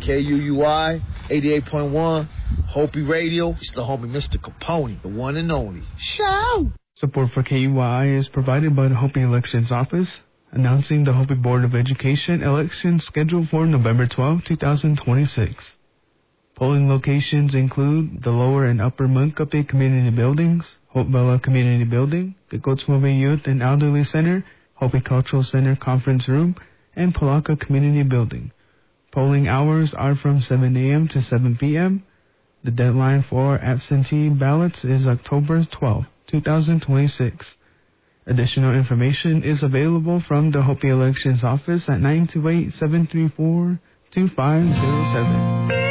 KUUI 88.1, Hopi Radio. It's the homie Mr. Capone, the one and only. Shout! Support for KUI is provided by the Hopi Elections Office, announcing the Hopi Board of Education election scheduled for November 12, 2026. Polling locations include the Lower and Upper Munkapi Community Buildings, Hope Bella Community Building, the Gotsmobe Youth and Elderly Center, Hopi Cultural Center Conference Room, and Palaka Community Building. Polling hours are from 7 a.m. to 7 p.m. The deadline for absentee ballots is October 12, 2026. Additional information is available from the Hopi Elections Office at 928-734-2507.